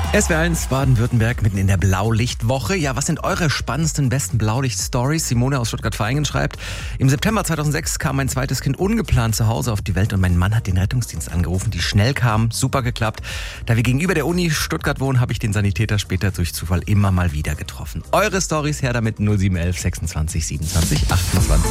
SWR1 Baden-Württemberg mitten in der Blaulichtwoche. Ja, was sind eure spannendsten, besten Blaulicht-Stories? Simone aus Stuttgart-Vaihingen schreibt: Im September 2006 kam mein zweites Kind ungeplant zu Hause auf die Welt und mein Mann hat den Rettungsdienst angerufen, die schnell kamen, super geklappt. Da wir gegenüber der Uni Stuttgart wohnen, habe ich den Sanitäter später durch Zufall immer mal wieder getroffen. Eure Stories her damit 0711 26 27 28.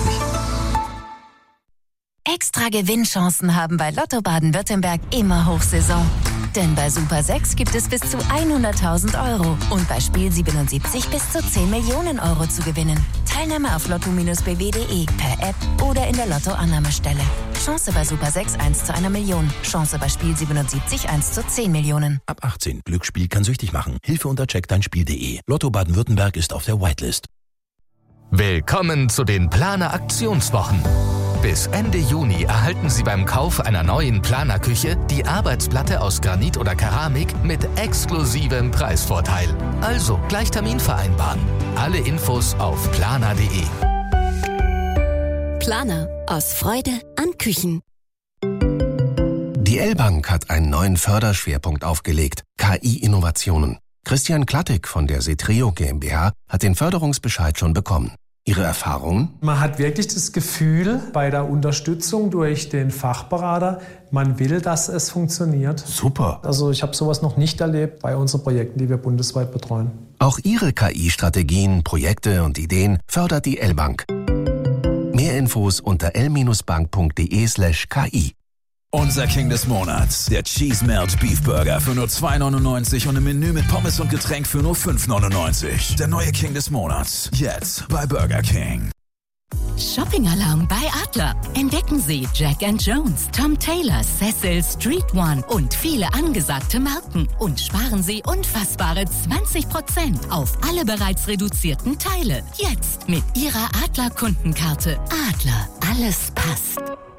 Extra Gewinnchancen haben bei Lotto Baden-Württemberg immer Hochsaison. Denn bei Super 6 gibt es bis zu 100.000 € und bei Spiel 77 bis zu 10 Millionen € zu gewinnen. Teilnahme auf lotto-bw.de, per App oder in der Lotto-Annahmestelle. Chance bei Super 6 1 zu 1 Million. Chance bei Spiel 77 1 zu 10 Millionen. Ab 18. Glücksspiel kann süchtig machen. Hilfe unter checkdeinspiel.de. Lotto Baden-Württemberg ist auf der Whitelist. Willkommen zu den Planer-Aktionswochen. Bis Ende Juni erhalten Sie beim Kauf einer neuen Planerküche die Arbeitsplatte aus Granit oder Keramik mit exklusivem Preisvorteil. Also gleich Termin vereinbaren. Alle Infos auf planer.de. Planer. Aus Freude an Küchen. Die L-Bank hat einen neuen Förderschwerpunkt aufgelegt: KI-Innovationen. Christian Klattig von der Setreo GmbH hat den Förderungsbescheid schon bekommen. Ihre Erfahrungen? Man hat wirklich das Gefühl bei der Unterstützung durch den Fachberater, man will, dass es funktioniert. Super. Also ich habe sowas noch nicht erlebt bei unseren Projekten, die wir bundesweit betreuen. Auch Ihre KI-Strategien, Projekte und Ideen fördert die L-Bank. Mehr Infos unter l-bank.de/ki. Unser King des Monats, der Cheese Melt Beef Burger für nur 2,99 und im Menü mit Pommes und Getränk für nur 5,99. Der neue King des Monats, jetzt bei Burger King. Shopping-Alarm bei Adler. Entdecken Sie Jack & Jones, Tom Taylor, Cecil, Street One und viele angesagte Marken. Und sparen Sie unfassbare 20% auf alle bereits reduzierten Teile. Jetzt mit Ihrer Adler-Kundenkarte. Adler, alles passt.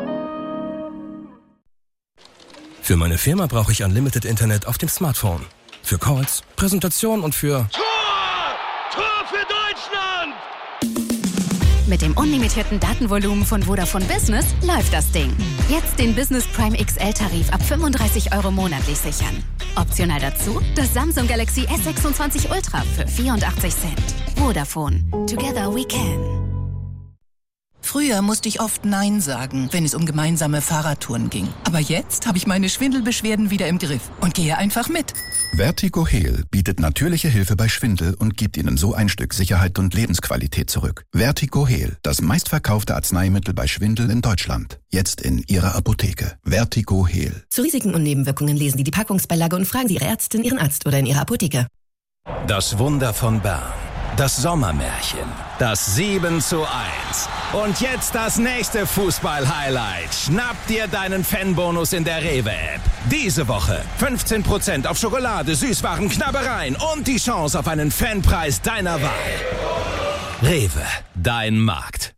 Für meine Firma brauche ich Unlimited Internet auf dem Smartphone. Für Calls, Präsentation und für... Tor! Tor für Deutschland! Mit dem unlimitierten Datenvolumen von Vodafone Business läuft das Ding. Jetzt den Business Prime XL-Tarif ab 35 € monatlich sichern. Optional dazu das Samsung Galaxy S26 Ultra für 84 Cent. Vodafone. Together we can. Früher musste ich oft Nein sagen, wenn es um gemeinsame Fahrradtouren ging. Aber jetzt habe ich meine Schwindelbeschwerden wieder im Griff und gehe einfach mit. Vertigo Heal bietet natürliche Hilfe bei Schwindel und gibt Ihnen so ein Stück Sicherheit und Lebensqualität zurück. Vertigo Heal, das meistverkaufte Arzneimittel bei Schwindel in Deutschland. Jetzt in Ihrer Apotheke. Vertigo Heal. Zu Risiken und Nebenwirkungen lesen Sie die Packungsbeilage und fragen Sie Ihre Ärztin, Ihren Arzt oder in Ihrer Apotheke. Das Wunder von Bern. Das Sommermärchen. Das 7:1. Und jetzt das nächste Fußball-Highlight. Schnapp dir deinen Fanbonus in der Rewe-App. Diese Woche 15% auf Schokolade, Süßwaren, Knabbereien und die Chance auf einen Fanpreis deiner Wahl. Rewe, dein Markt.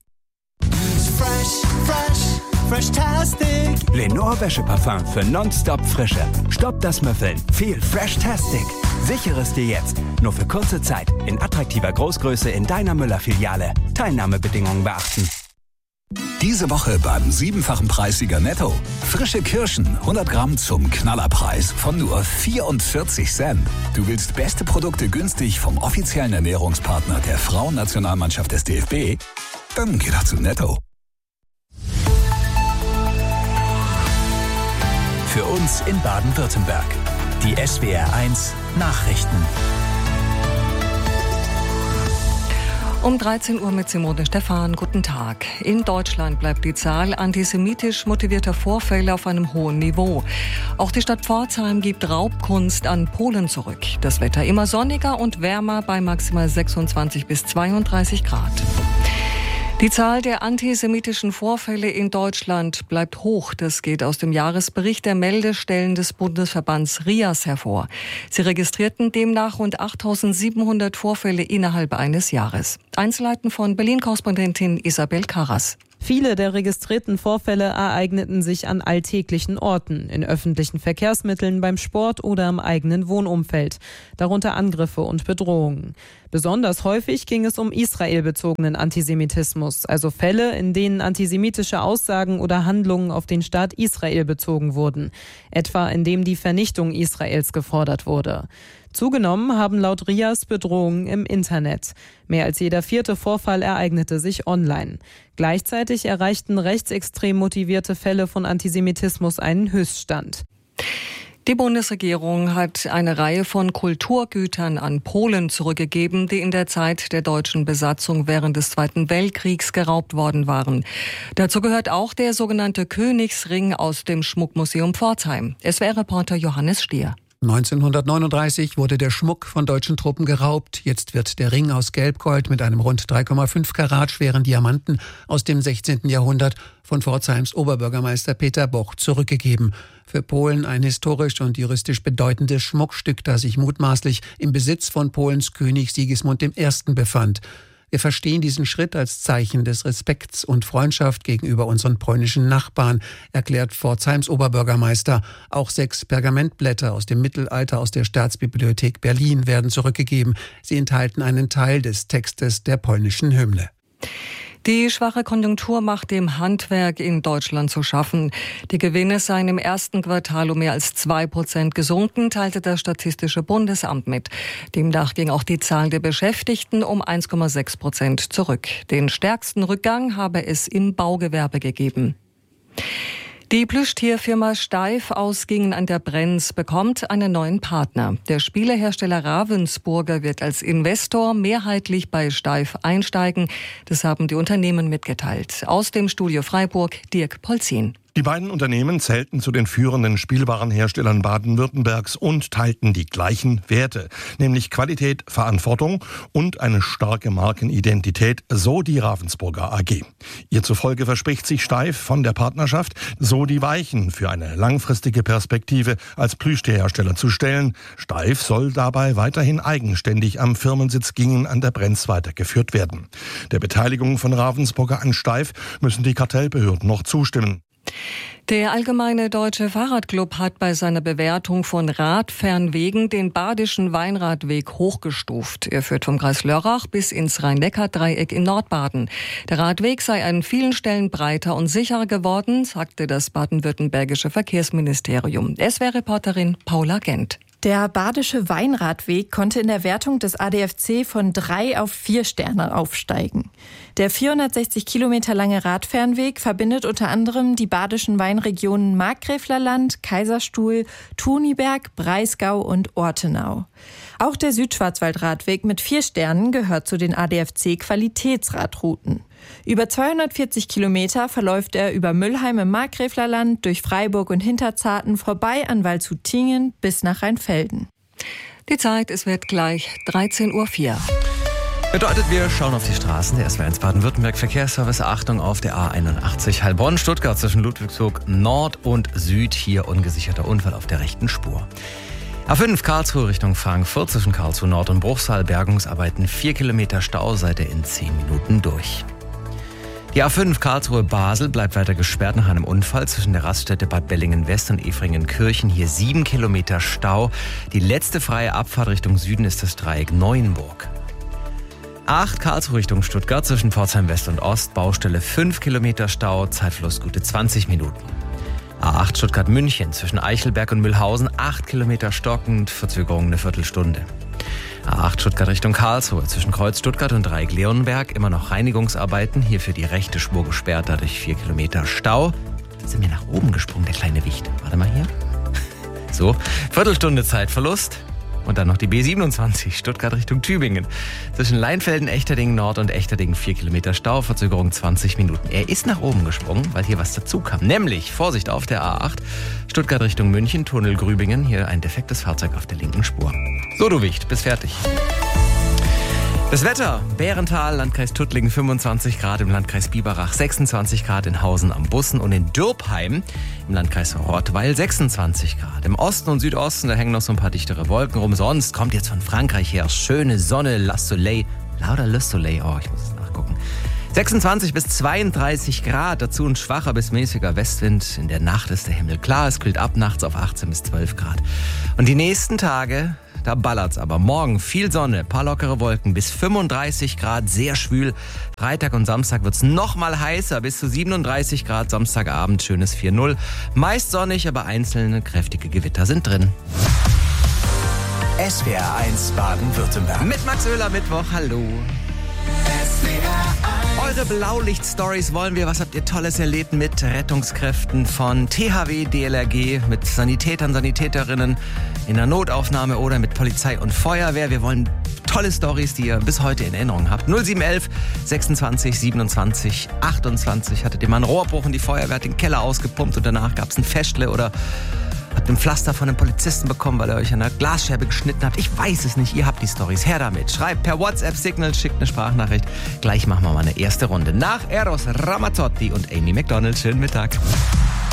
Fresh-tastic. Lenore Wäscheparfum für nonstop Frische. Stopp das Müffeln. Viel Fresh-tastic. Sichere es dir jetzt. Nur für kurze Zeit. In attraktiver Großgröße in deiner Müller-Filiale. Teilnahmebedingungen beachten. Diese Woche beim 7-fachen Preissieger Netto. Frische Kirschen, 100 Gramm zum Knallerpreis von nur 44 Cent. Du willst beste Produkte günstig vom offiziellen Ernährungspartner der Frauennationalmannschaft des DFB? Dann geh doch zu Netto. Für uns in Baden-Württemberg. Die SWR1 Nachrichten. Um 13 Uhr mit Simone Stephan. Guten Tag. In Deutschland bleibt die Zahl antisemitisch motivierter Vorfälle auf einem hohen Niveau. Auch die Stadt Pforzheim gibt Raubkunst an Polen zurück. Das Wetter immer sonniger und wärmer bei maximal 26 bis 32 Grad. Die Zahl der antisemitischen Vorfälle in Deutschland bleibt hoch. Das geht aus dem Jahresbericht der Meldestellen des Bundesverbands RIAS hervor. Sie registrierten demnach rund 8.700 Vorfälle innerhalb eines Jahres. Einzelheiten von Berlin-Korrespondentin Isabel Karras. Viele der registrierten Vorfälle ereigneten sich an alltäglichen Orten, in öffentlichen Verkehrsmitteln, beim Sport oder im eigenen Wohnumfeld, darunter Angriffe und Bedrohungen. Besonders häufig ging es um israelbezogenen Antisemitismus, also Fälle, in denen antisemitische Aussagen oder Handlungen auf den Staat Israel bezogen wurden, etwa indem die Vernichtung Israels gefordert wurde. Zugenommen haben laut RIAS Bedrohungen im Internet. Mehr als jeder 4. Vorfall ereignete sich online. Gleichzeitig erreichten rechtsextrem motivierte Fälle von Antisemitismus einen Höchststand. Die Bundesregierung hat eine Reihe von Kulturgütern an Polen zurückgegeben, die in der Zeit der deutschen Besatzung während des Zweiten Weltkriegs geraubt worden waren. Dazu gehört auch der sogenannte Königsring aus dem Schmuckmuseum Pforzheim. SWR-Reporter Johannes Stier. 1939 wurde der Schmuck von deutschen Truppen geraubt. Jetzt wird der Ring aus Gelbgold mit einem rund 3,5 Karat schweren Diamanten aus dem 16. Jahrhundert von Pforzheims Oberbürgermeister Peter Boch zurückgegeben. Für Polen ein historisch und juristisch bedeutendes Schmuckstück, das sich mutmaßlich im Besitz von Polens König Sigismund I. befand. Wir verstehen diesen Schritt als Zeichen des Respekts und Freundschaft gegenüber unseren polnischen Nachbarn, erklärt Pforzheims Oberbürgermeister. Auch 6 Pergamentblätter aus dem Mittelalter aus der Staatsbibliothek Berlin werden zurückgegeben. Sie enthalten einen Teil des Textes der polnischen Hymne. Die schwache Konjunktur macht dem Handwerk in Deutschland zu schaffen. Die Gewinne seien im ersten Quartal um mehr als 2% gesunken, teilte das Statistische Bundesamt mit. Demnach ging auch die Zahl der Beschäftigten um 1,6% zurück. Den stärksten Rückgang habe es im Baugewerbe gegeben. Die Plüschtierfirma Steiff aus Gingen an der Brenz bekommt einen neuen Partner. Der Spielehersteller Ravensburger wird als Investor mehrheitlich bei Steiff einsteigen. Das haben die Unternehmen mitgeteilt. Aus dem Studio Freiburg, Dirk Polzin. Die beiden Unternehmen zählten zu den führenden Spielwarenherstellern Baden-Württembergs und teilten die gleichen Werte, nämlich Qualität, Verantwortung und eine starke Markenidentität, so die Ravensburger AG. Ihr zufolge verspricht sich Steiff von der Partnerschaft, so die Weichen für eine langfristige Perspektive als Plüschtierhersteller zu stellen. Steiff soll dabei weiterhin eigenständig am Firmensitz Gingen an der Brenz weitergeführt werden. Der Beteiligung von Ravensburger an Steiff müssen die Kartellbehörden noch zustimmen. Der Allgemeine Deutsche Fahrradclub hat bei seiner Bewertung von Radfernwegen den Badischen Weinradweg hochgestuft. Er führt vom Kreis Lörrach bis ins Rhein-Neckar-Dreieck in Nordbaden. Der Radweg sei an vielen Stellen breiter und sicherer geworden, sagte das baden-württembergische Verkehrsministerium. SWR-Reporterin Paula Gent. Der Badische Weinradweg konnte in der Wertung des ADFC von 3 auf 4 Sterne aufsteigen. Der 460 Kilometer lange Radfernweg verbindet unter anderem die badischen Weinregionen Markgräflerland, Kaiserstuhl, Thuniberg, Breisgau und Ortenau. Auch der Südschwarzwaldradweg mit 4 Sternen gehört zu den ADFC-Qualitätsradrouten. Über 240 Kilometer verläuft er über Müllheim im Markgräflerland, durch Freiburg und Hinterzarten, vorbei an Waldshut-Tiengen bis nach Rheinfelden. Die Zeit, es wird gleich 13:04 Uhr. Bedeutet, wir schauen auf die Straßen. Der SWR1 Baden-Württemberg Verkehrsservice. Achtung auf der A81 Heilbronn-Stuttgart zwischen Ludwigsburg Nord und Süd. Hier ungesicherter Unfall auf der rechten Spur. A5 Karlsruhe Richtung Frankfurt zwischen Karlsruhe Nord und Bruchsal. Bergungsarbeiten 4 Kilometer Stau, seid ihr in 10 Minuten durch. Die A5 Karlsruhe-Basel bleibt weiter gesperrt nach einem Unfall zwischen der Raststätte Bad Bellingen-West und Efringen-Kirchen. Hier 7 Kilometer Stau. Die letzte freie Abfahrt Richtung Süden ist das Dreieck Neuenburg. A8 Karlsruhe Richtung Stuttgart zwischen Pforzheim West und Ost. Baustelle 5 Kilometer Stau, Zeitverlust gute 20 Minuten. A8 Stuttgart-München zwischen Eichelberg und Mühlhausen 8 Kilometer stockend, Verzögerung eine Viertelstunde. A8 Stuttgart Richtung Karlsruhe zwischen Kreuz Stuttgart und Dreieck Leonberg immer noch Reinigungsarbeiten, hierfür die rechte Spur gesperrt, dadurch 4 Kilometer Stau. Sind wir nach oben gesprungen, der kleine Wicht. Warte mal hier. So, Viertelstunde Zeitverlust. Und dann noch die B27 Stuttgart Richtung Tübingen. Zwischen Leinfelden, Echterdingen Nord und Echterdingen 4 Kilometer Stau, Verzögerung 20 Minuten. Er ist nach oben gesprungen, weil hier was dazu kam. Nämlich, Vorsicht auf der A8, Stuttgart Richtung München, Tunnel Grübingen. Hier ein defektes Fahrzeug auf der linken Spur. So, du Wicht, bist fertig. Das Wetter, Bärental, Landkreis Tuttlingen 25 Grad, im Landkreis Biberach 26 Grad, in Hausen am Bussen und in Dürpheim im Landkreis Rottweil 26 Grad. Im Osten und Südosten, da hängen noch so ein paar dichtere Wolken rum. Sonst kommt jetzt von Frankreich her schöne Sonne, La Soleil, lauter Le Soleil, oh, ich muss es nachgucken. 26 bis 32 Grad, dazu ein schwacher bis mäßiger Westwind. In der Nacht ist der Himmel klar, es kühlt ab nachts auf 18 bis 12 Grad. Und die nächsten Tage, da ballert's aber. Morgen viel Sonne, paar lockere Wolken, bis 35 Grad, sehr schwül. Freitag und Samstag wird's noch mal heißer, bis zu 37 Grad. Samstagabend schönes 4-0. Meist sonnig, aber einzelne kräftige Gewitter sind drin. SWR1 Baden-Württemberg. Mit Max Oehler Mittwoch, hallo. Eure Blaulicht-Stories wollen wir. Was habt ihr Tolles erlebt mit Rettungskräften von THW, DLRG, mit Sanitätern, Sanitäterinnen in der Notaufnahme oder mit Polizei und Feuerwehr? Wir wollen tolle Stories, die ihr bis heute in Erinnerung habt. 0711 26 27 28. Hattet ihr mal einen Rohrbruch und die Feuerwehr hat den Keller ausgepumpt und danach gab es ein Festle oder habt ein Pflaster von einem Polizisten bekommen, weil er euch an der Glasscherbe geschnitten habt. Ich weiß es nicht, ihr habt die Stories. Her damit. Schreibt per WhatsApp-Signal, schickt eine Sprachnachricht. Gleich machen wir mal eine erste Runde. Nach Eros Ramazzotti und Amy McDonald. Schönen Mittag.